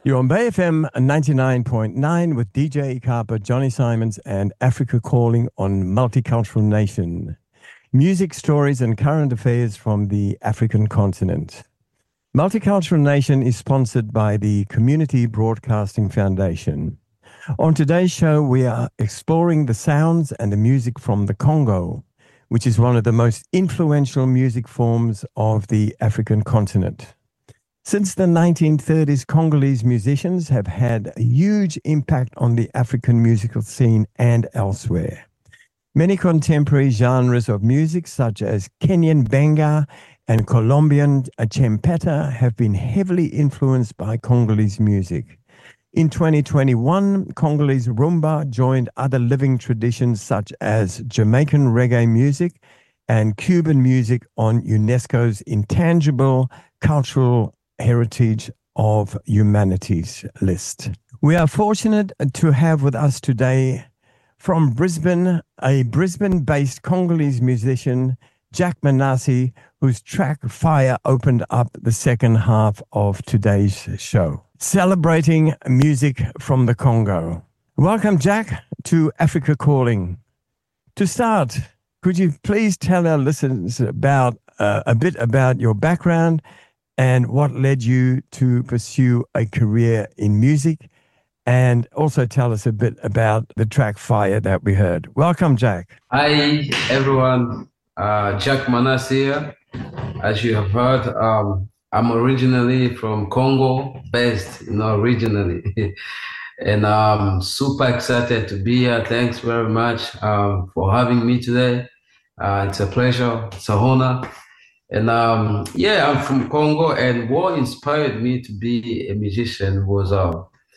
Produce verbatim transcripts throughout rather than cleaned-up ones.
You're on Bay F M ninety-nine point nine with D J Ikapa, Johnny Simons, and Africa Calling on Multicultural Nation. Music, stories, and current affairs from the African continent. Multicultural Nation is sponsored by the Community Broadcasting Foundation. On today's show, we are exploring the sounds and the music from the Congo, which is one of the most influential music forms of the African continent. Since the nineteen thirties, Congolese musicians have had a huge impact on the African musical scene and elsewhere. Many contemporary genres of music, such as Kenyan benga and Colombian champeta, have been heavily influenced by Congolese music. In twenty twenty-one, Congolese rumba joined other living traditions such as Jamaican reggae music and Cuban music on UNESCO's Intangible Cultural Heritage of Humanities list. We are fortunate to have with us today from Brisbane, a Brisbane-based Congolese musician, Jack Manassi, whose track Fire opened up the second half of today's show, celebrating music from the Congo. Welcome, Jack, to Africa Calling. To start, could you please tell our listeners about uh, a bit about your background and what led you to pursue a career in music, and also tell us a bit about the track Fire that we heard. Welcome, Jack. Hi, everyone. Uh, Jack Manassi here. As you have heard, um, I'm originally from Congo, based, you know, originally. And I'm super excited to be here. Thanks very much um, for having me today. Uh, it's a pleasure. It's an honor. And um, yeah, I'm from Congo, and what inspired me to be a musician was, uh,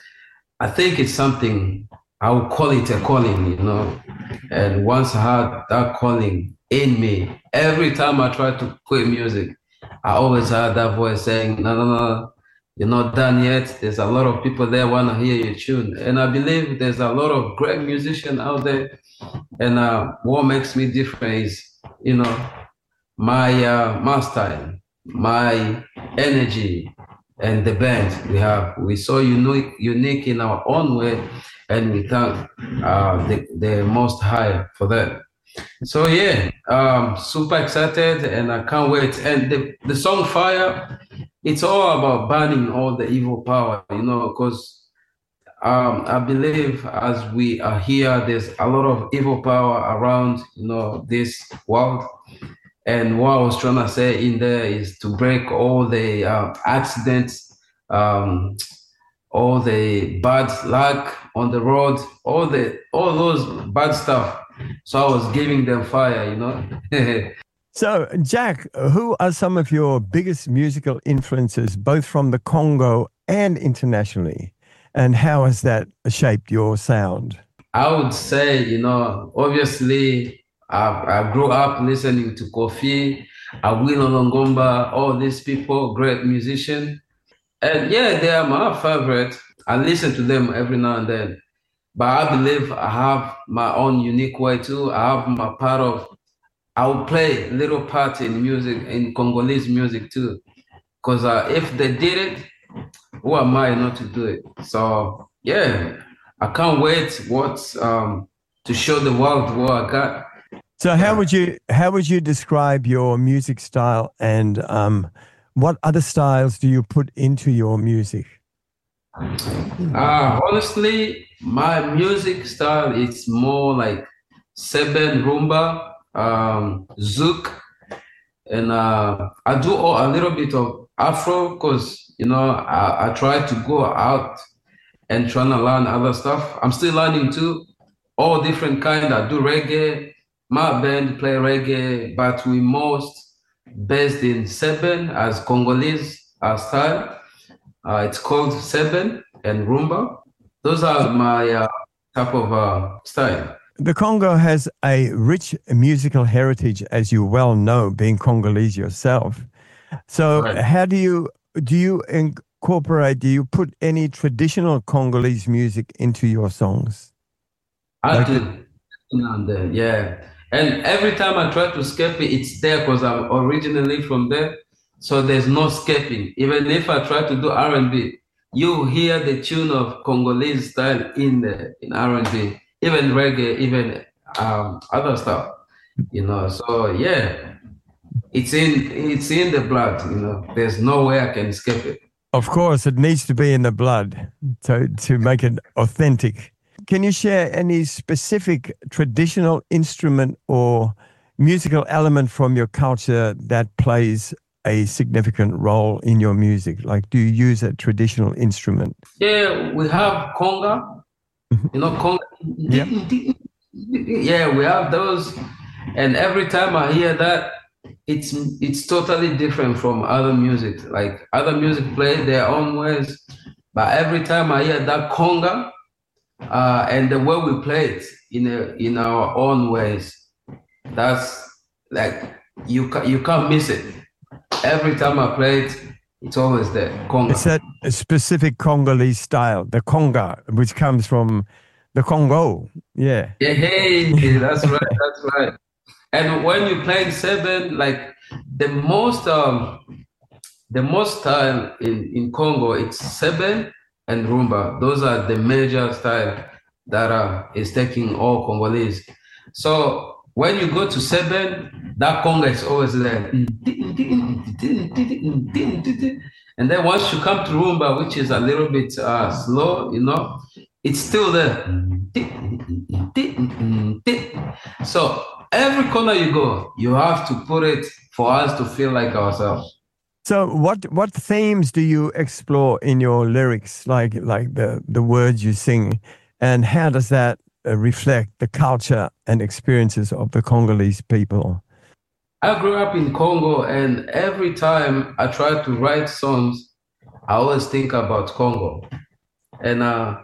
I think it's something, I would call it a calling, you know. And once I had that calling in me, every time I tried to quit music, I always had that voice saying, no, no, no, you're not done yet. There's a lot of people there want to hear your tune. And I believe there's a lot of great musicians out there. And uh, what makes me different is, you know, my uh, my style, my energy, and the band we have. We so unique, unique in our own way, and we thank uh, the, the Most High for that. So yeah, um, super excited, and I can't wait. And the, the song Fire, it's all about banning all the evil power, you know, because um, I believe as we are here, there's a lot of evil power around, you know, this world. And what I was trying to say in there is to break all the uh, accidents, um, all the bad luck on the road, all the all those bad stuff. So I was giving them fire, you know. So, Jack, who are some of your biggest musical influences, both from the Congo and internationally? And how has that shaped your sound? I would say, you know, obviously, I, I grew up listening to Kofi, Awilo Longomba, all these people, great musicians. And yeah, they are my favorite. I listen to them every now and then. But I believe I have my own unique way too. I have my part of, I will play little part in music, in Congolese music too. Because uh, if they did it, who am I not to do it? So yeah, I can't wait what um, to show the world what I got. So how would you how would you describe your music style, and um, what other styles do you put into your music? Uh, honestly, my music style is more like Seben rumba, um, zouk, and uh, I do a little bit of Afro because you know I, I try to go out and trying to learn other stuff. I'm still learning too, all different kind. I do reggae. My band play reggae, but we most based in Seben as Congolese uh, style. Uh, it's called Seben and Rumba. Those are my uh, type of uh, style. The Congo has a rich musical heritage, as you well know, being Congolese yourself. So right. how do you, do you incorporate, do you put any traditional Congolese music into your songs? I like do. The, yeah. And every time I try to escape it, it's there because I'm originally from there. So there's no escaping. Even if I try to do R and B, you hear the tune of Congolese style in the in R and B, even reggae, even um, other stuff, you know. So yeah, it's in it's in the blood, you know. There's no way I can escape it. Of course, it needs to be in the blood to to make it authentic. Can you share any specific traditional instrument or musical element from your culture that plays a significant role in your music? Like, do you use a traditional instrument? Yeah, we have conga, you know, conga. Yeah. Yeah, we have those, and every time I hear that, it's it's totally different from other music. Like other music play their own ways, but every time I hear that conga, uh, and the way we play it in a, in our own ways, that's like you ca- you can't miss it. Every time I play it, it's always there. Conga. It's that specific Congolese style, the conga, which comes from the Congo. Yeah. Yeah, hey, that's right, that's right. And when you play seven, like the most um the most style in, in Congo, it's seven and rumba. Those are the major style that uh, is taking all Congolese. So when you go to seven, that conga is always there. And then once you come to rumba, which is a little bit uh, slow, you know, it's still there. So every corner you go, you have to put it for us to feel like ourselves. So what what themes do you explore in your lyrics, like like the, the words you sing, and how does that uh, reflect the culture and experiences of the Congolese people? I grew up in Congo, and every time I try to write songs, I always think about Congo. And uh,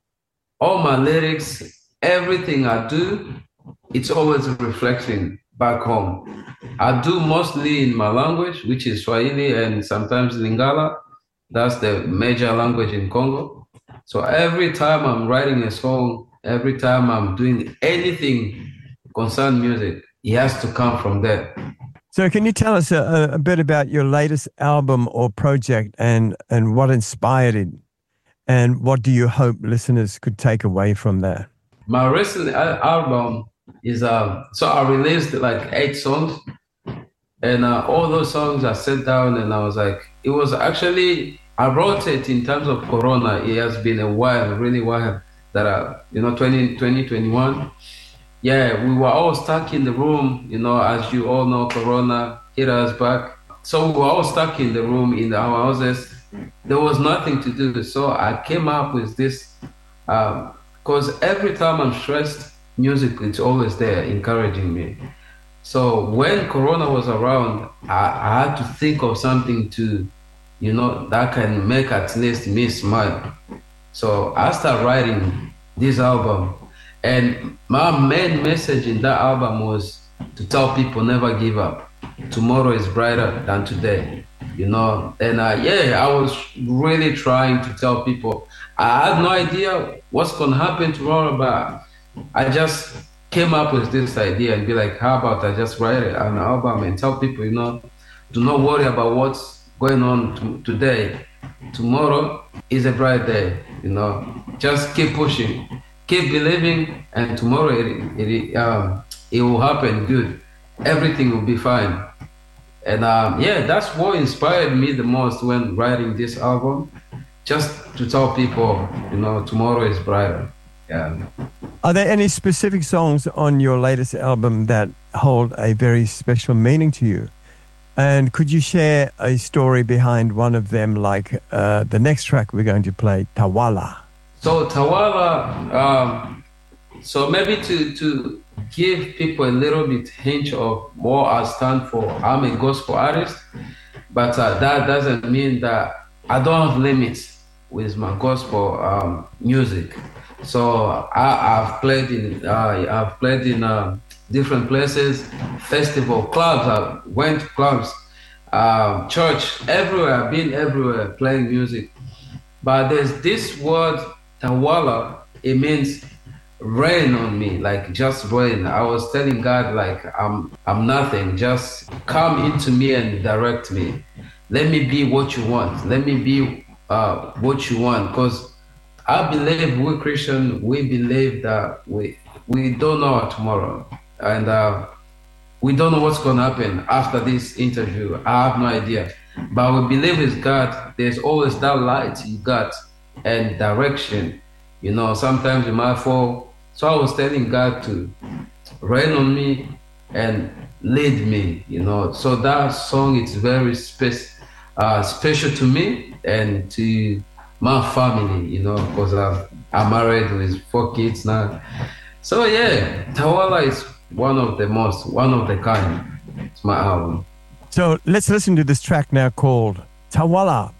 all my lyrics, everything I do, it's always reflecting back home. I do mostly in my language, which is Swahili and sometimes Lingala. That's the major language in Congo. So every time I'm writing a song, every time I'm doing anything concerned music, it has to come from there. So can you tell us a, a bit about your latest album or project, and, and what inspired it? And what do you hope listeners could take away from that? My recent al- album is, uh, so I released like eight songs. And uh, all those songs I sat down and I was like, it was actually, I wrote it in terms of Corona. It has been a while, really while, that, I, you know, twenty twenty-one. Yeah, we were all stuck in the room, you know, as you all know, Corona hit us back. So we were all stuck in the room, in our houses. There was nothing to do. So I came up with this, because um, every time I'm stressed, music is always there encouraging me. So when Corona was around, I, I had to think of something to, you know, that can make at least me smile. So I started writing this album. And my main message in that album was to tell people never give up. Tomorrow is brighter than today, you know. And uh, yeah, I was really trying to tell people. I had no idea what's going to happen tomorrow, but I just came up with this idea and be like, how about I just write an album and tell people, you know, do not worry about what's going on t- today. Tomorrow is a bright day, you know. Just keep pushing, keep believing, and tomorrow it it, um, it will happen good. Everything will be fine. And um, yeah, that's what inspired me the most when writing this album. Just to tell people, you know, tomorrow is brighter. Yeah. Are there any specific songs on your latest album that hold a very special meaning to you? And could you share a story behind one of them, like uh, the next track we're going to play, Tawala? So Tawala, um, so maybe to, to give people a little bit hint of what I stand for, I'm a gospel artist, but uh, that doesn't mean that I don't have limits with my gospel um, music. So I, I've played in uh, I've played in uh, different places, festival, clubs. I went to clubs, uh, church, everywhere. I've been everywhere playing music. But there's this word Tawala. It means rain on me, like just rain. I was telling God, like I'm I'm nothing. Just come into me and direct me. Let me be what you want. Let me be uh, what you want. Because I believe we Christian, we believe that we we don't know tomorrow, and uh, we don't know what's going to happen after this interview. I have no idea, but we believe with God. There's always that light you got and direction. You know, sometimes you might fall. So I was telling God to rain on me and lead me. You know, so that song is very spe- uh, special to me and to my family. You know, because I'm, I'm married with four kids now. So yeah, Tawala is one of the most, one of the kind. It's my album. So let's listen to this track now called Tawala